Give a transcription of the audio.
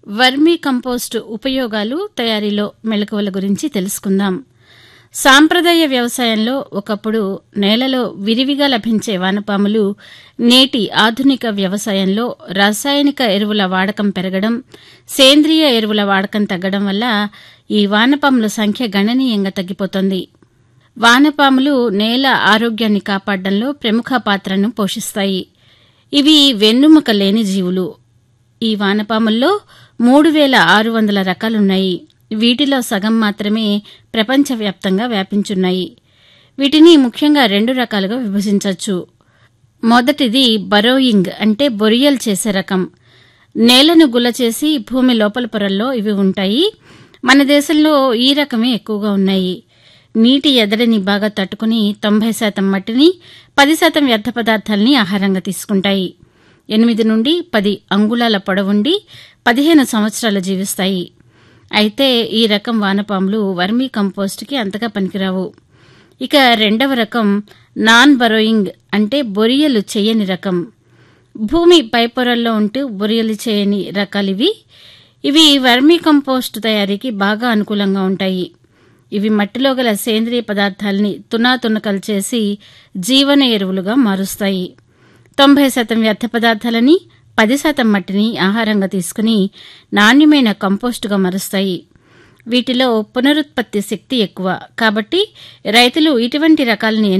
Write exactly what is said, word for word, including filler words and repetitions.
Vermi compost ఉపయోగాలు, తయారీలో మెళకువల గురించి తెలుసుకుందాం. సాంప్రదాయ వ్యవసాయంలో ఒకప్పుడు నేలలో విరివిగా లభించే వానపాములు నేటి ఆధునిక వ్యవసాయంలో రసాయనిక ఎరువుల వాడకం పెరగడం, సేంద్రియ ఎరువుల వాడకం తగ్గడం వల్ల ఈ వానపాముల సంఖ్య గణనీయంగా తగ్గిపోతోంది. వానపాములు నేల ఆరోగ్యాన్ని కాపాడడంలో ప్రముఖ పాత్రను పోషిస్తాయి. ఇవి వెన్నెముక లేని జీవులు. ఈ వానపాముల్లో మూడు వేల ఆరు వందల రకాలున్నాయి. వీటిలో సగం మాత్రమే ప్రపంచవ్యాప్తంగా వ్యాపించున్నాయి. వీటిని ముఖ్యంగా రెండు రకాలుగా విభజించవచ్చు. మొదటిది బరోయింగ్ అంటే బొరియలు చేసే రకం. నేలను గుల్ల చేసి భూమి లోపల పొరల్లో ఇవి ఉంటాయి. మన దేశంలో ఈ రకమే ఎక్కువగా ఉన్నాయి. నీటి ఎద్దడిని బాగా తట్టుకుని తొంభై శాతం మట్టిని, పది శాతం వ్యర్థ పదార్థాలని ఆహారంగా తీసుకుంటాయి. ఎనిమిది నుండి పది అంగుళాల పొడవుండి పదిహేను సంవత్సరాలు జీవిస్తాయి. అయితే ఈ రకం వానపాములు వర్మీ కంపోస్ట్కి అంతగా పనికిరావు. ఇక రెండవ రకం నాన్ బరోయింగ్ అంటే బొరియలు చేయని రకం. భూమి పైపొరల్లో ఉంటూ బొరియలు చేయని రకాలివి. ఇవి వర్మీ కంపోస్ట్ తయారీకి బాగా అనుకూలంగా ఉంటాయి. ఇవి మట్టిలో గల సేంద్రియ పదార్థాలని తునాతునకలు చేసి జీవన ఎరువులుగా మారుస్తాయి. తొంభై శాతం వ్యర్థ పదార్థాలని, పది శాతం మట్టిని ఆహారంగా తీసుకుని నాణ్యమైన కంపోస్టుగా మారుస్తాయి. వీటిలో పునరుత్పత్తి శక్తి ఎక్కువ. కాబట్టి రైతులు ఇటువంటి రకాలని